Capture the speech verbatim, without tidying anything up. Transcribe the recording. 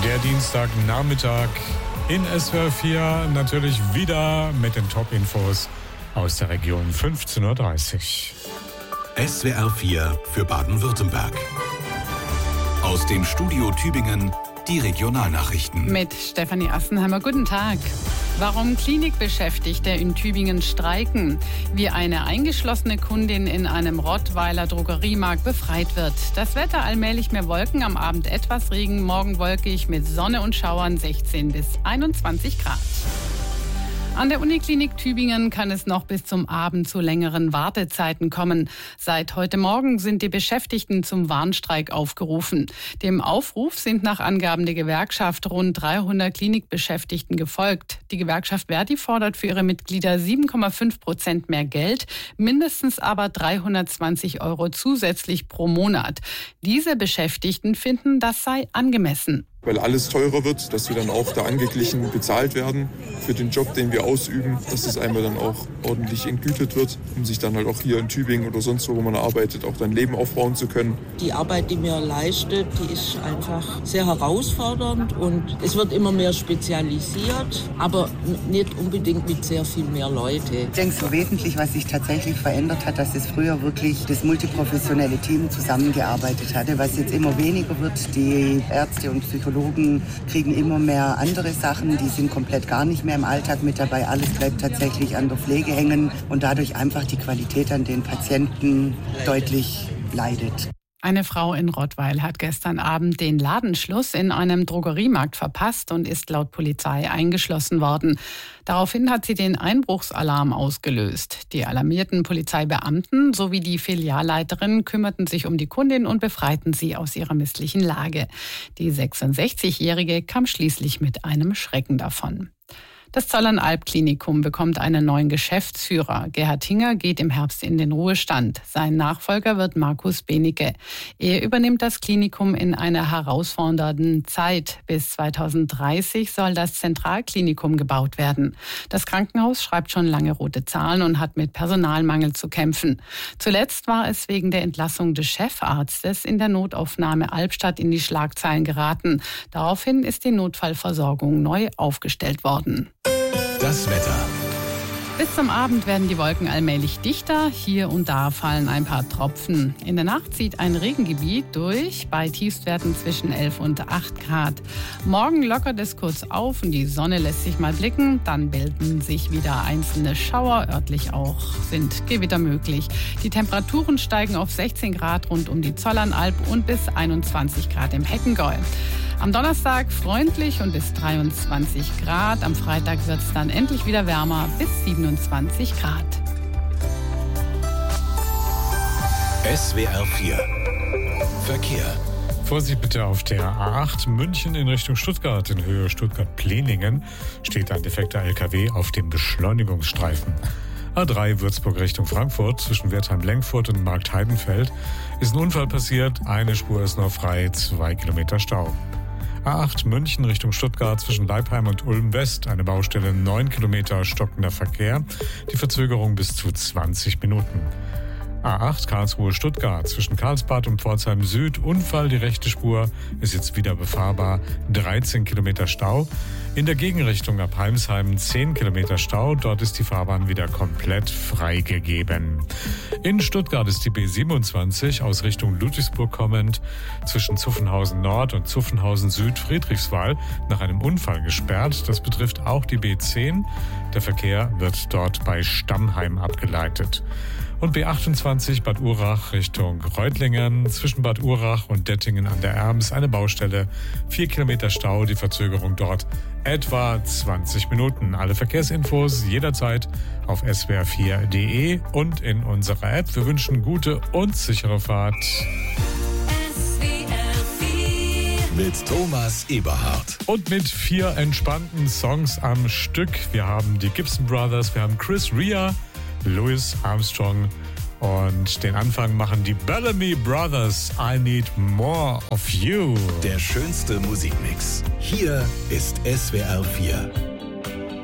Der Dienstagnachmittag in S W R vier, natürlich wieder mit den Top-Infos aus der Region fünfzehn Uhr dreißig. S W R vier für Baden-Württemberg. Aus dem Studio Tübingen die Regionalnachrichten. Mit Stefanie Assenheimer, guten Tag. Warum Klinikbeschäftigte in Tübingen streiken, wie eine eingeschlossene Kundin in einem Rottweiler Drogeriemarkt befreit wird. Das Wetter allmählich mehr Wolken, am Abend etwas Regen, morgen wolkig mit Sonne und Schauern sechzehn bis einundzwanzig Grad. An der Uniklinik Tübingen kann es noch bis zum Abend zu längeren Wartezeiten kommen. Seit heute Morgen sind die Beschäftigten zum Warnstreik aufgerufen. Dem Aufruf sind nach Angaben der Gewerkschaft rund dreihundert Klinikbeschäftigten gefolgt. Die Gewerkschaft Verdi fordert für ihre Mitglieder sieben Komma fünf Prozent mehr Geld, mindestens aber dreihundertzwanzig Euro zusätzlich pro Monat. Diese Beschäftigten finden, das sei angemessen. Weil alles teurer wird, dass wir dann auch da angeglichen bezahlt werden für den Job, den wir ausüben, dass es einmal dann auch ordentlich entgütet wird, um sich dann halt auch hier in Tübingen oder sonst wo, wo man arbeitet, auch dann Leben aufbauen zu können. Die Arbeit, die mir leistet, die ist einfach sehr herausfordernd und es wird immer mehr spezialisiert, aber nicht unbedingt mit sehr viel mehr Leute. Ich denke so wesentlich, was sich tatsächlich verändert hat, dass es früher wirklich das multiprofessionelle Team zusammengearbeitet hatte, was jetzt immer weniger wird. Die Ärzte und Psychologen kriegen immer mehr andere Sachen, die sind komplett gar nicht mehr im Alltag mit dabei. Alles bleibt tatsächlich an der Pflege hängen und dadurch einfach die Qualität an den Patienten deutlich leidet. Eine Frau in Rottweil hat gestern Abend den Ladenschluss in einem Drogeriemarkt verpasst und ist laut Polizei eingeschlossen worden. Daraufhin hat sie den Einbruchsalarm ausgelöst. Die alarmierten Polizeibeamten sowie die Filialleiterin kümmerten sich um die Kundin und befreiten sie aus ihrer misslichen Lage. Die sechsundsechzigjährige kam schließlich mit einem Schrecken davon. Das Zollernalb-Klinikum bekommt einen neuen Geschäftsführer. Gerhard Hinger geht im Herbst in den Ruhestand. Sein Nachfolger wird Markus Benecke. Er übernimmt das Klinikum in einer herausfordernden Zeit. Bis zweitausenddreißig soll das Zentralklinikum gebaut werden. Das Krankenhaus schreibt schon lange rote Zahlen und hat mit Personalmangel zu kämpfen. Zuletzt war es wegen der Entlassung des Chefarztes in der Notaufnahme Albstadt in die Schlagzeilen geraten. Daraufhin ist die Notfallversorgung neu aufgestellt worden. Das Wetter. Bis zum Abend werden die Wolken allmählich dichter. Hier und da fallen ein paar Tropfen. In der Nacht zieht ein Regengebiet durch, bei Tiefstwerten zwischen elf und acht Grad. Morgen lockert es kurz auf und die Sonne lässt sich mal blicken. Dann bilden sich wieder einzelne Schauer. Örtlich auch sind Gewitter möglich. Die Temperaturen steigen auf sechzehn Grad rund um die Zollernalb und bis einundzwanzig Grad im Heckengäu. Am Donnerstag freundlich und bis dreiundzwanzig Grad. Am Freitag wird es dann endlich wieder wärmer bis siebenundzwanzig Grad. S W R vier Verkehr. Vorsicht bitte auf der A acht München in Richtung Stuttgart. In Höhe Stuttgart-Pleningen steht ein defekter L K W auf dem Beschleunigungsstreifen. A drei Würzburg Richtung Frankfurt zwischen Wertheim-Lengfurt und Marktheidenfeld ist ein Unfall passiert. Eine Spur ist noch frei, zwei Kilometer Stau. A acht München Richtung Stuttgart zwischen Leipheim und Ulm West, eine Baustelle, neun Kilometer stockender Verkehr, die Verzögerung bis zu zwanzig Minuten. A acht Karlsruhe Stuttgart zwischen Karlsbad und Pforzheim Süd, Unfall, die rechte Spur ist jetzt wieder befahrbar, dreizehn Kilometer Stau. In der Gegenrichtung ab Heimsheim zehn Kilometer Stau, dort ist die Fahrbahn wieder komplett freigegeben. In Stuttgart ist die B siebenundzwanzig aus Richtung Ludwigsburg kommend zwischen Zuffenhausen Nord und Zuffenhausen Süd Friedrichswald nach einem Unfall gesperrt. Das betrifft auch die B zehn. Der Verkehr wird dort bei Stammheim abgeleitet. Und B achtundzwanzig Bad Urach Richtung Reutlingen zwischen Bad Urach und Dettingen an der Erms eine Baustelle, vier Kilometer Stau, die Verzögerung dort etwa zwanzig Minuten. Alle Verkehrsinfos jederzeit auf s w r vier punkt d e und in unserer App. Wir wünschen gute und sichere Fahrt. S W R vier mit Thomas Eberhardt. Und mit vier entspannten Songs am Stück. Wir haben die Gibson Brothers, wir haben Chris Rea, Louis Armstrong und den Anfang machen die Bellamy Brothers. I Need More of You. Der schönste Musikmix. Hier ist S W R vier.